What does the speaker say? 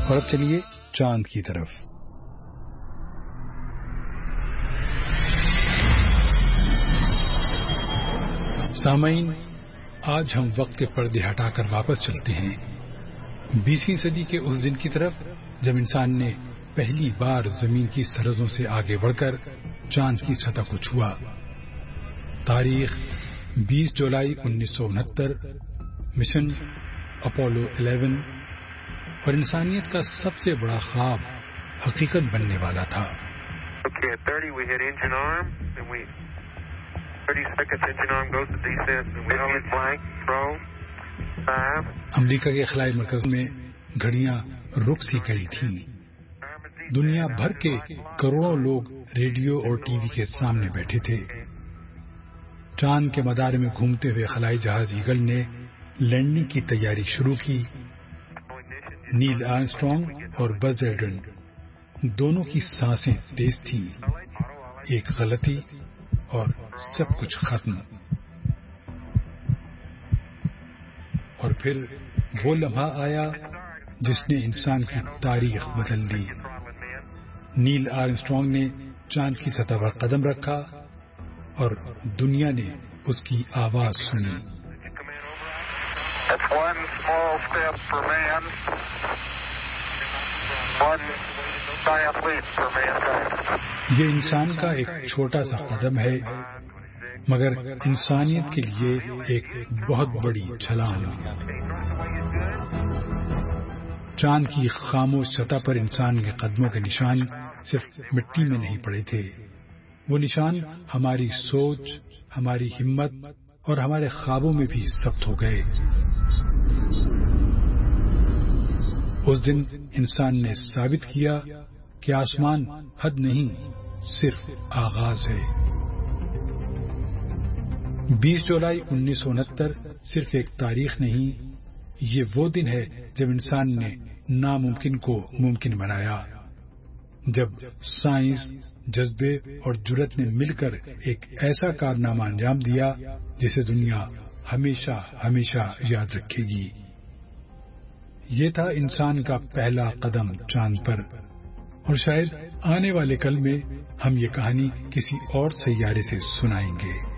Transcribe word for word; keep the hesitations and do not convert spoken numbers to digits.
اور اب چلیے چاند کی طرف۔ سامعین، آج ہم وقت کے پردے ہٹا کر واپس چلتے ہیں بیسویں صدی کے اس دن کی طرف جب انسان نے پہلی بار زمین کی سرحدوں سے آگے بڑھ کر چاند کی سطح کو چھوا۔ تاریخ بیس جولائی انیس سو انہتر، مشن اپولو الیون، اور انسانیت کا سب سے بڑا خواب حقیقت بننے والا تھا۔ امریکہ کے خلائی مرکز میں گھڑیاں رک سی گئی تھیں۔ دنیا بھر کے کروڑوں لوگ ریڈیو اور ٹی وی کے سامنے بیٹھے تھے۔ چاند کے مدار میں گھومتے ہوئے خلائی جہاز ایگل نے لینڈنگ کی تیاری شروع کی۔ نیل آرمسٹرانگ اور بز ایلڈرن دونوں کی سانسیں تیز تھیں۔ ایک غلطی اور سب کچھ ختم۔ اور پھر وہ لمحہ آیا جس نے انسان کی تاریخ بدل دی۔ نیل آرمسٹرانگ نے چاند کی سطح پر قدم رکھا اور دنیا نے اس کی آواز سنی۔ یہ انسان کا ایک چھوٹا سا قدم ہے، مگر انسانیت کے لیے ایک بہت بڑی چھلانگ۔ چاند کی خاموش سطح پر انسان کے قدموں کے نشان صرف مٹی میں نہیں پڑے تھے، وہ نشان ہماری سوچ، ہماری ہمت اور ہمارے خوابوں میں بھی ثبت ہو گئے۔ اس دن انسان نے ثابت کیا کہ آسمان حد نہیں، صرف آغاز ہے۔ بیس جولائی انیس سو انہتر صرف ایک تاریخ نہیں، یہ وہ دن ہے جب انسان نے ناممکن کو ممکن بنایا، جب سائنس، جذبے اور جرات نے مل کر ایک ایسا کارنامہ انجام دیا جسے دنیا ہمیشہ ہمیشہ یاد رکھے گی۔ یہ تھا انسان کا پہلا قدم چاند پر، اور شاید آنے والے کل میں ہم یہ کہانی کسی اور سیارے سے سنائیں گے۔